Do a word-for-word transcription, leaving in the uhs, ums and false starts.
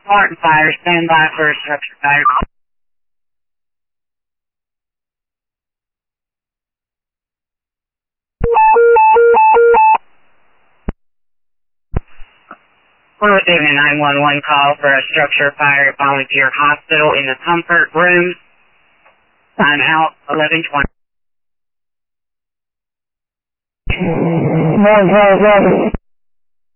Martin Fire, stand by for a structure fire. We're receiving a nine one one call for a structure fire at Volunteer Hospital in the comfort room. Time out, eleven twenty. Nine five seven.